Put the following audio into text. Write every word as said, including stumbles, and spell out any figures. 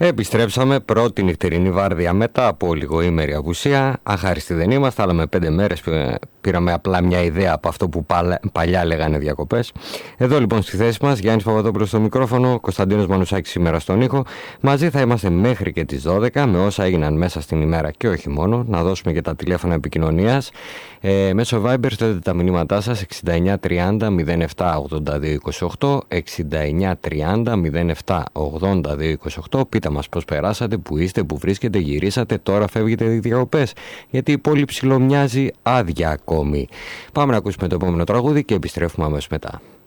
Επιστρέψαμε, πρώτη νυχτερινή βάρδια μετά από λιγοήμερη απουσία. Αχάριστοι δεν είμαστε, αλλά με πέντε μέρες πήραμε απλά μια ιδέα από αυτό που παλιά λέγανε διακοπές. Εδώ λοιπόν στη θέση μας, Γιάννης Παπαδόπουλος στο μικρόφωνο, Κωνσταντίνος Μανουσάκης σήμερα στον ήχο. Μαζί θα είμαστε μέχρι και τις δώδεκα με όσα έγιναν μέσα στην ημέρα και όχι μόνο. Να δώσουμε και τα τηλέφωνα επικοινωνίας. Ε, μέσω Viber στέλνετε τα μηνύματά σας εξήντα εννιά τριάντα μηδέν επτά ογδόντα δύο είκοσι οκτώ, εξήντα εννιά τριάντα μηδέν επτά ογδόντα δύο είκοσι οκτώ. Πείτε μας πώς περάσατε, που είστε, που βρίσκετε, γυρίσατε, τώρα φεύγετε διακοπές, γιατί η πόλη ψιλομοιάζει άδεια ακόμη. Πάμε να ακούσουμε το επόμενο τραγούδι και επιστρέφουμε αμέσως μετά.